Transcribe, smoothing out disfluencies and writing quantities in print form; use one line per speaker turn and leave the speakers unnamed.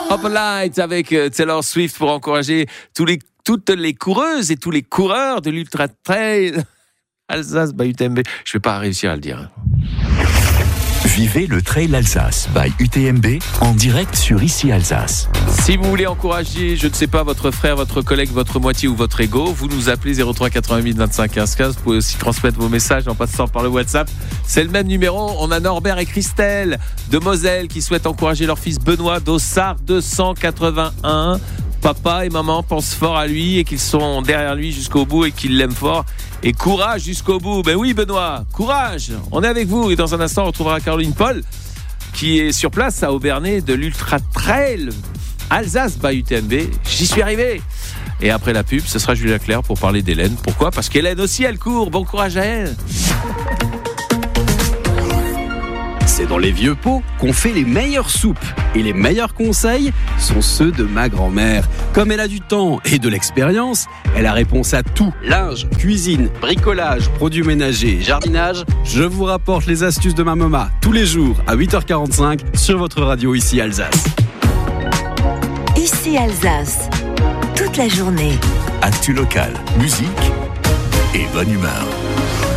Open Light avec Taylor Swift pour encourager toutes les coureuses et tous les coureurs de l'Ultra Trail Alsace by UTMB. Je vais pas réussir à le dire.
Vivez le Trail Alsace by UTMB en direct sur Ici Alsace.
Si vous voulez encourager, je ne sais pas, votre frère, votre collègue, votre moitié ou votre ego, vous nous appelez 03 88 25 15 15. Vous pouvez aussi transmettre vos messages en passant par le WhatsApp. C'est le même numéro. On a Norbert et Christelle de Moselle qui souhaitent encourager leur fils Benoît d'Ossard 281. Papa et maman pensent fort à lui et qu'ils sont derrière lui jusqu'au bout et qu'ils l'aiment fort. Et courage jusqu'au bout. Ben oui, Benoît, courage. On est avec vous. Et dans un instant, on retrouvera Caroline Paul qui est sur place à Aubernais de l'Ultra Trail Alsace by UTMB. J'y suis arrivé. Et après la pub, ce sera Julien Clerc pour parler d'Hélène. Pourquoi ? Parce qu'Hélène aussi, elle court. Bon courage à elle.
C'est dans les vieux pots qu'on fait les meilleures soupes. Et les meilleurs conseils sont ceux de ma grand-mère. Comme elle a du temps et de l'expérience, elle a réponse à tout. Linge, cuisine, bricolage, produits ménagers, jardinage. Je vous rapporte les astuces de ma maman tous les jours à 8h45 sur votre radio Ici Alsace.
Ici Alsace, toute la journée.
Actu local, musique et bonne humeur.